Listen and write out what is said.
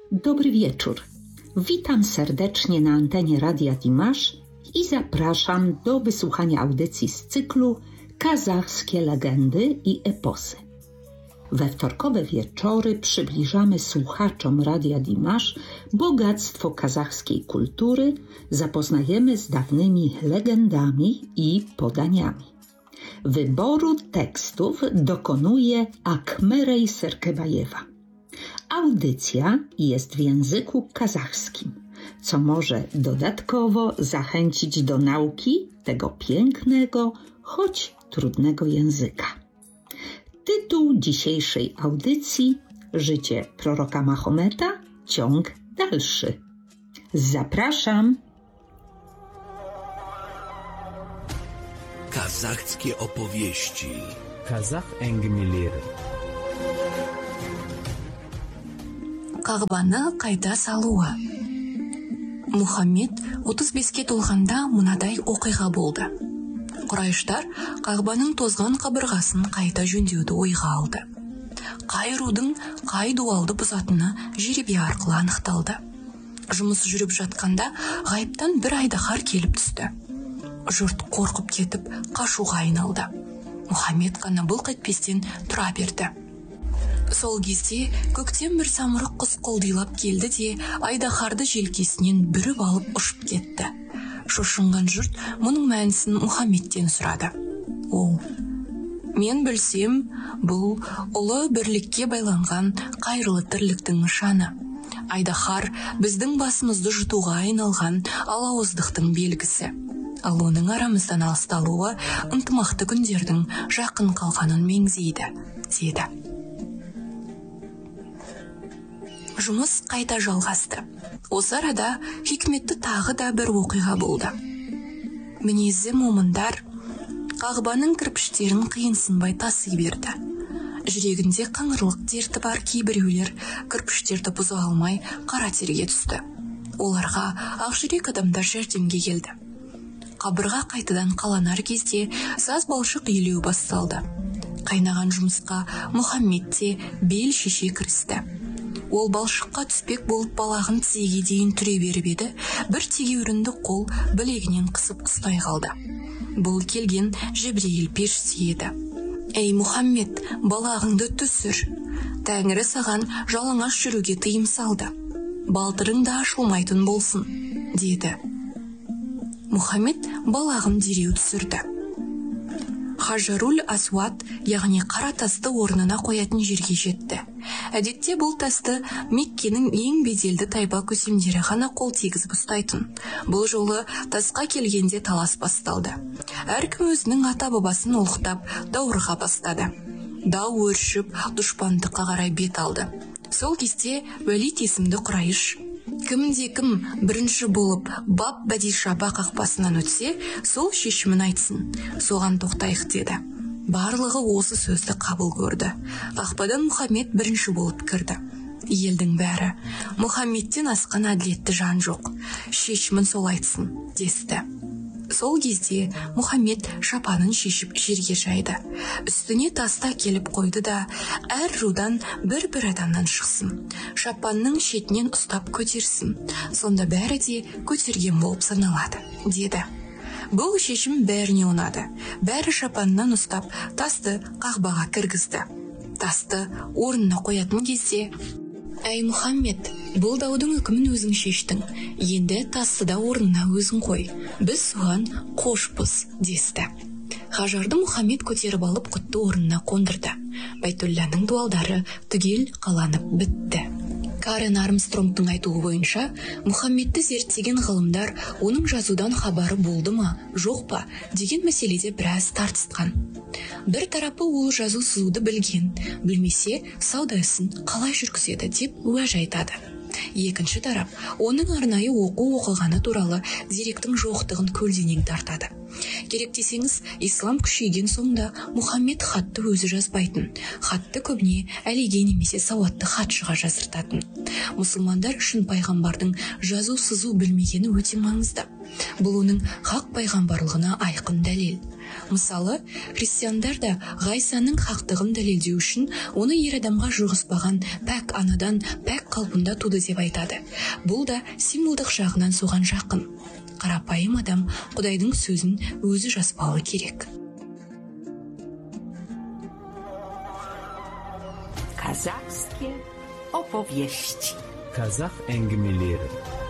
Dobry wieczór. Witam serdecznie na antenie Radia Dimash i zapraszam do wysłuchania audycji z cyklu Kazachskie legendy i eposy. We wtorkowe wieczory przybliżamy słuchaczom Radia Dimash bogactwo kazachskiej kultury, zapoznajemy z dawnymi legendami i podaniami. Wyboru tekstów dokonuje Akmerej Serkebajewa. Audycja jest w języku kazachskim, co może dodatkowo zachęcić do nauki tego pięknego, choć trudnego języka. Tytuł dzisiejszej audycji: Życie proroka Mahometa, ciąg dalszy. Zapraszam! Kazachskie opowieści. Kazakh әңгімелері. Қағбаны қайта салуы. Мұхаммед 35-ке толғанда мынадай оқиға болды. Құрайыштар Қағбаның тозған қабырғасын қайта жөндеуді ойға алды. Қай рудың қай дуалды бұзатыны жеребе арқылы анықталды. Жұмыс жүріп жатқанда ғайыптан бір айдаһар келіп түсті. Жұрт қорқып кетіп қашуға айналды. Мұхаммед қана былқ етпестен тұра берді. Сол кезде көктен бір самұрық құс құлдилап келді де айдаһарды желкесінен бүріп алып ұшып кетті. Шошынған жұрт мұның мәнісін Мұхаммедтен сұрады. Ол: мен білсем, бұл ұлы бірлікке байланған қайырлы тірліктің нышаны. Айдаһар біздің басымызды жұтуға айналған алауыздықтың белгісі. Ал оның арамыздан алысталуы ынтымақты күндердің жақын қалғанын меңзейді, деді. Жұмыс қайта жалғасты. Осы арада хикметті тағы да бір оқиға болды. Мінезі момындар Қағбаның кірпіштерін қиынсынбай таси берді. Жүрегінде қыңырлық дерті бар кейбіреулер кірпіштерді бұза алмай қара терге түсті. Оларға ақжүрек адамдар жәрдемге келді. Қабырға қайтадан қаланар кезде саз балшық елеу басталды. Қайнаған жұмысқа Мұхаммед те бел шеше кірісті. Ол балшыққа түспек болып балағын тізеге дейін түре беріп еді, бір тегеурінді қол білегінен қысып ұстай қалды. Бұл келген Жебрейіл періште еді. Ей Мұхаммед, балағыңды түсір. Тәңірі саған жалаңаш жүруге тыйым салды. Балтырың да ашылмайтын болсын, деді. Мұхаммед балағын дереу түсірді. Хажарул Асуат, яғни қара тасты орнына қоятын жерге жетті. Әдетте бұл тасты Меккенің ең беделді тайба көсемдері ғана қол тигізіп ұстайтын. Бұл жолы тасқа келгенде талас басталды. Әркім өзінің ата-бабасын ұлықтап даурыға бастады. Дау өршіп, дұшпандыққа қарай бет алды. Сол кезде Уәлид есімді Құрайыш: кімде-кім бірінші болып Баб Бәдишаба қақпасынан өтсе, сол шешімін айтсын, соған тоқтайық, деді. Барлығы осы сөзді қабыл көрді. Қақпадан Мұхаммед бірінші болып кірді. Елдің бәрі: Мұхаммедтен асқан әділетті жан жоқ, шешімін сол айтсын, десті. Сол кезде Мұхаммед шапанын шешіп жерге жайды. Үстіне таста келіп қойды да, әр рудан бір-бір адамнан шықсын. Шапанның шетінен ұстап көтерсін. Сонда бәрі де көтерген болып саналады, деді. Бұл шешім бәріне ұнады. Бәрі шапаннан ұстап тасты қағбаға кіргізді. Тасты орнына қоятын кезде: әй Мұхаммед, бұл даудың үкімін өзің шештің. Енді тасты да орнына өзің қой. Біз соған қошпыз, десті. Хажарды Мұхаммед көтеріп алып құтты орнына қондырды. Байтулланың дуалдары түгел қаланып бітті. Карен Армстронгтың айтуы бойынша, Мұхаммедті зерттеген ғылымдар оның жазудан хабары болды ма, жоқ па деген мәселеде біраз тартысқан. Бір тарапы ол жазу сызуды білген, білмесе сауда ісін қалай жүргізеді деп уәж айтады. Екінші тарап оның арнайы оқығаны туралы деректің жоқтығын көлденең тартады. Керек десеңіз, ислам күшейген соңда Мұхаммед хатты өзі жазбайтын. Хатты көбіне әлиге немесе сауатты хатшыға жазыртатын. Мұсылмандар үшін пайғамбардың жазу сызу білмегені өте маңызды. Бұл оның хақ пайғамбарлығына айқын дәлел. Мысалы, христиандар да Ғайсаның хақтығын дәлелдеу үшін оны ер адамға жұғыспаған пәк анадан пәк қалпында туды деп айтады. Бұл да символдық жағынан соған жақын. Қарапайым адам Құдайдың сөзін өзі жазбауы керек. Kazachskie opowieści. Kazakh әңгімелері.